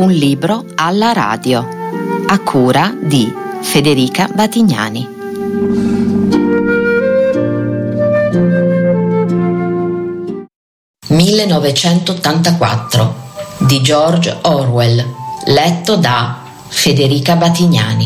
Un libro alla radio, a cura di Federica Batignani. «1984» di George Orwell, letto da Federica Batignani.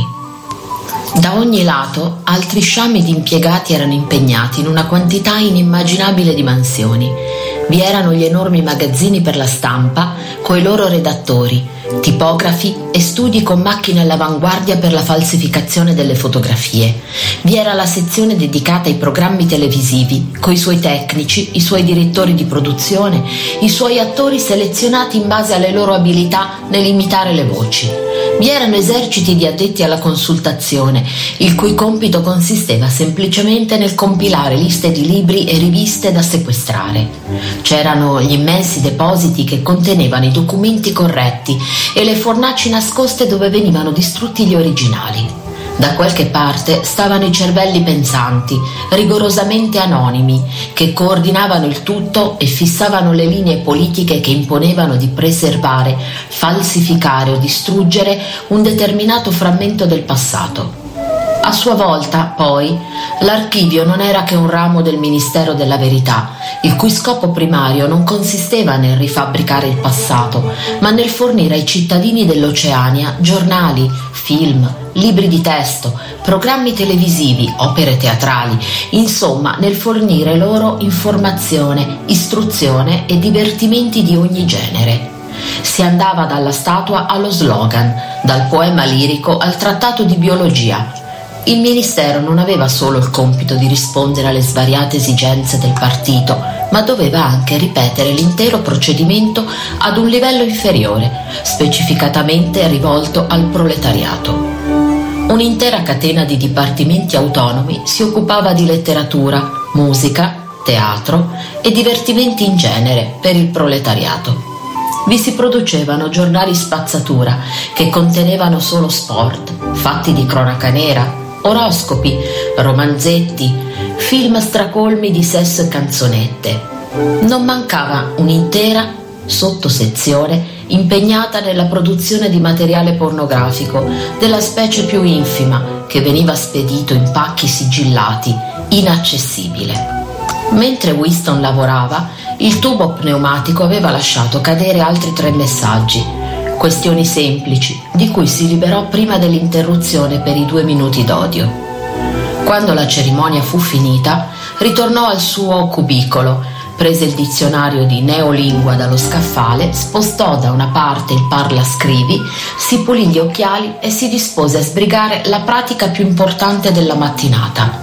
Da ogni lato altri sciami di impiegati erano impegnati in una quantità inimmaginabile di mansioni. Vi erano gli enormi magazzini per la stampa coi loro redattori, tipografi e studi con macchine all'avanguardia per la falsificazione delle fotografie. Vi era la sezione dedicata ai programmi televisivi, coi suoi tecnici, i suoi direttori di produzione, i suoi attori selezionati in base alle loro abilità nell'imitare le voci. Vi erano eserciti di addetti alla consultazione, il cui compito consisteva semplicemente nel compilare liste di libri e riviste da sequestrare. C'erano gli immensi depositi che contenevano i documenti corretti e le fornaci nascoste dove venivano distrutti gli originali. Da qualche parte stavano i cervelli pensanti, rigorosamente anonimi, che coordinavano il tutto e fissavano le linee politiche che imponevano di preservare, falsificare o distruggere un determinato frammento del passato. A sua volta, poi, l'archivio non era che un ramo del Ministero della Verità, il cui scopo primario non consisteva nel rifabbricare il passato, ma nel fornire ai cittadini dell'Oceania giornali, film, libri di testo, programmi televisivi, opere teatrali, insomma nel fornire loro informazione, istruzione e divertimenti di ogni genere. Si andava dalla statua allo slogan, dal poema lirico al trattato di biologia. Il Ministero non aveva solo il compito di rispondere alle svariate esigenze del partito, ma doveva anche ripetere l'intero procedimento ad un livello inferiore, specificatamente rivolto al proletariato. Un'intera catena di dipartimenti autonomi si occupava di letteratura, musica, teatro e divertimenti in genere per il proletariato. Vi si producevano giornali spazzatura che contenevano solo sport, fatti di cronaca nera, oroscopi, romanzetti, film stracolmi di sesso e canzonette. Non mancava un'intera sottosezione impegnata nella produzione di materiale pornografico della specie più infima, che veniva spedito in pacchi sigillati, inaccessibile. Mentre Winston lavorava, il tubo pneumatico aveva lasciato cadere altri 3 messaggi, questioni semplici, di cui si liberò prima dell'interruzione per i 2 minuti d'odio. Quando la cerimonia fu finita, ritornò al suo cubicolo, prese il dizionario di neolingua dallo scaffale, spostò da una parte il parlascrivi, si pulì gli occhiali e si dispose a sbrigare la pratica più importante della mattinata.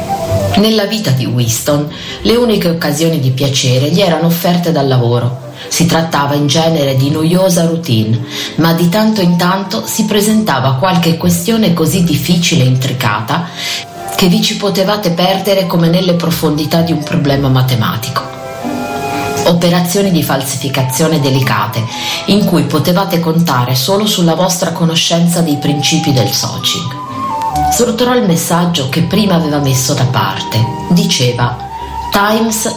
Nella vita di Winston, le uniche occasioni di piacere gli erano offerte dal lavoro. Si trattava in genere di noiosa routine, ma di tanto in tanto si presentava qualche questione così difficile e intricata che vi ci potevate perdere come nelle profondità di un problema matematico. Operazioni di falsificazione delicate, in cui potevate contare solo sulla vostra conoscenza dei principi del Socing. Srotolò il messaggio che prima aveva messo da parte. Diceva: Times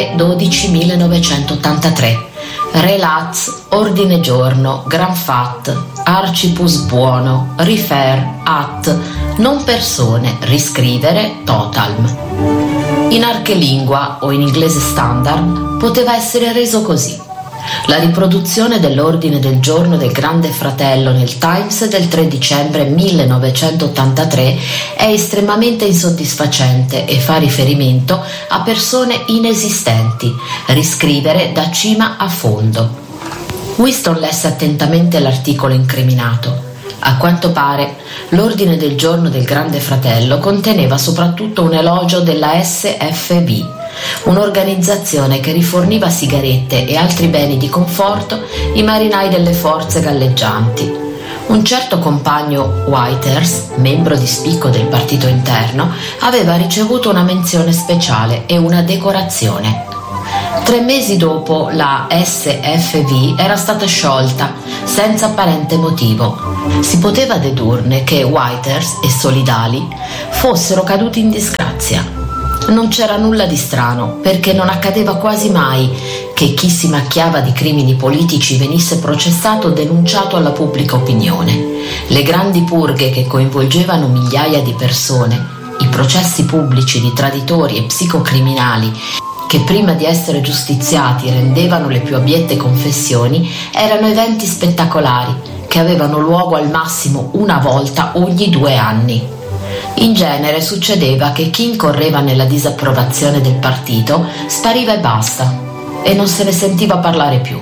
3/12/1983. Relaz, ordine giorno, gran fat, arcipus buono, rifer, at, non persone, riscrivere, totalm. In archelingua o in inglese standard poteva essere reso così: la riproduzione dell'ordine del giorno del Grande Fratello nel Times del 3 dicembre 1983 è estremamente insoddisfacente e fa riferimento a persone inesistenti. Riscrivere da cima a fondo. Winston lesse attentamente l'articolo incriminato. A quanto pare, l'ordine del giorno del Grande Fratello conteneva soprattutto un elogio della SFV, un'organizzazione che riforniva sigarette e altri beni di conforto ai marinai delle forze galleggianti. Un certo compagno Whitehurst, membro di spicco del partito interno, aveva ricevuto una menzione speciale e una decorazione. 3 mesi dopo, la SFV era stata sciolta, senza apparente motivo. Si poteva dedurne che Whitehurst e solidali fossero caduti in disgrazia. Non c'era nulla di strano, perché non accadeva quasi mai che chi si macchiava di crimini politici venisse processato o denunciato alla pubblica opinione. Le grandi purghe che coinvolgevano migliaia di persone, i processi pubblici di traditori e psicocriminali che prima di essere giustiziati rendevano le più abiette confessioni, erano eventi spettacolari che avevano luogo al massimo una volta ogni 2 anni. In genere succedeva che chi incorreva nella disapprovazione del partito spariva e basta, e non se ne sentiva parlare più.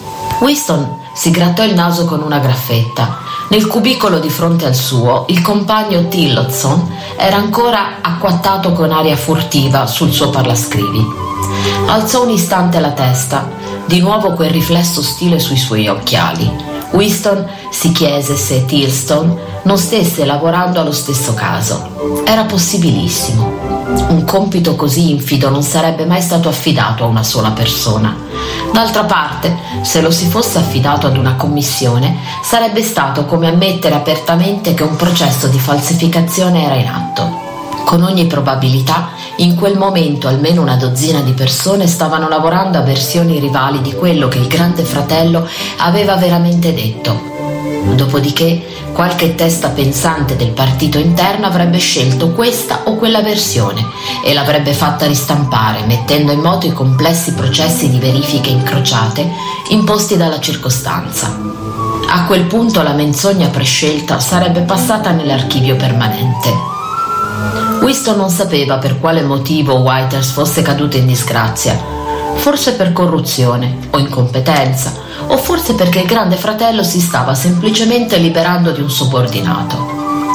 Winston si grattò il naso con una graffetta. Nel cubicolo di fronte al suo, il compagno Tillotson era ancora acquattato con aria furtiva sul suo parlascrivi. Alzò un istante la testa, di nuovo quel riflesso ostile sui suoi occhiali. Winston si chiese se Tilston non stesse lavorando allo stesso caso. Era possibilissimo. Un compito così infido non sarebbe mai stato affidato a una sola persona. D'altra parte, se lo si fosse affidato ad una commissione, sarebbe stato come ammettere apertamente che un processo di falsificazione era in atto. Con ogni probabilità, in quel momento almeno una dozzina di persone stavano lavorando a versioni rivali di quello che il Grande Fratello aveva veramente detto. Dopodiché, qualche testa pensante del partito interno avrebbe scelto questa o quella versione e l'avrebbe fatta ristampare, mettendo in moto i complessi processi di verifiche incrociate imposti dalla circostanza. A quel punto la menzogna prescelta sarebbe passata nell'archivio permanente. Winston non sapeva per quale motivo Whitehurst fosse caduto in disgrazia, forse per corruzione o incompetenza, o forse perché il Grande Fratello si stava semplicemente liberando di un subordinato.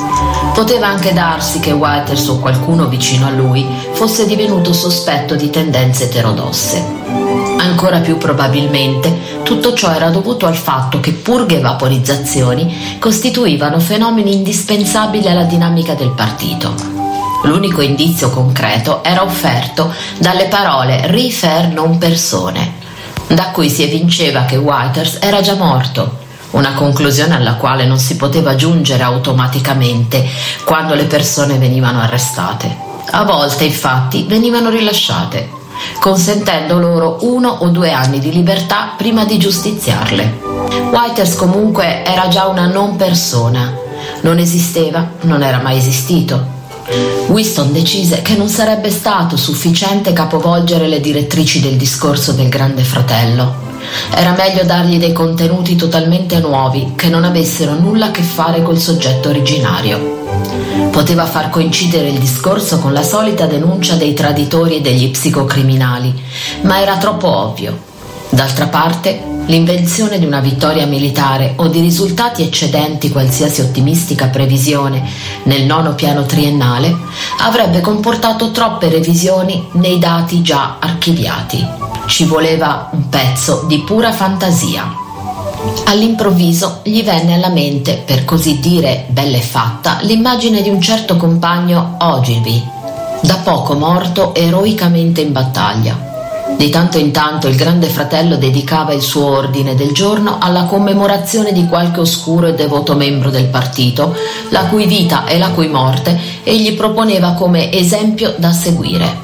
Poteva anche darsi che Whitehurst o qualcuno vicino a lui fosse divenuto sospetto di tendenze eterodosse. Ancora più probabilmente tutto ciò era dovuto al fatto che purghe e vaporizzazioni costituivano fenomeni indispensabili alla dinamica del partito. L'unico indizio concreto era offerto dalle parole refer non persone, da cui si evinceva che Whitehurst era già morto, una conclusione alla quale non si poteva giungere automaticamente quando le persone venivano arrestate. A volte, infatti, venivano rilasciate, consentendo loro 1 o 2 anni di libertà prima di giustiziarle. Whitehurst comunque era già una non persona, non esisteva, non era mai esistito. Winston decise che non sarebbe stato sufficiente capovolgere le direttrici del discorso del Grande Fratello. Era meglio dargli dei contenuti totalmente nuovi che non avessero nulla a che fare col soggetto originario. Poteva far coincidere il discorso con la solita denuncia dei traditori e degli psicocriminali, ma era troppo ovvio. D'altra parte, l'invenzione di una vittoria militare o di risultati eccedenti qualsiasi ottimistica previsione nel 9° piano triennale avrebbe comportato troppe revisioni nei dati già archiviati. Ci voleva un pezzo di pura fantasia. All'improvviso gli venne alla mente, per così dire bella e fatta, l'immagine di un certo compagno Ogilvy, da poco morto eroicamente in battaglia. Di tanto in tanto il Grande Fratello dedicava il suo ordine del giorno alla commemorazione di qualche oscuro e devoto membro del partito, la cui vita e la cui morte egli proponeva come esempio da seguire.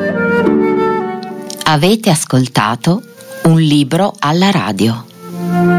Avete ascoltato Un libro alla radio.